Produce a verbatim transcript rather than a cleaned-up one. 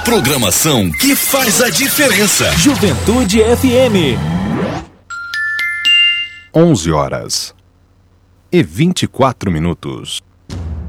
programação que faz a diferença. Juventude F M. onze horas e vinte e quatro minutos.